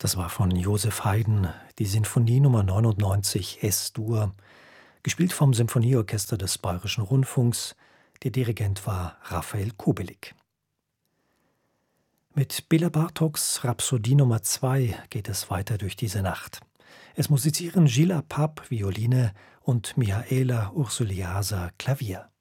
Das war von Joseph Haydn, die Sinfonie Nummer 99 Es-Dur, gespielt vom Symphonieorchester des Bayerischen Rundfunks. Der Dirigent war Raphael Kubelik. Mit Bela Bartoks Rhapsodie Nummer 2 geht es weiter durch diese Nacht. Es musizieren Gilles Apap, Violine und Mihaela Ursuliasa, Klavier.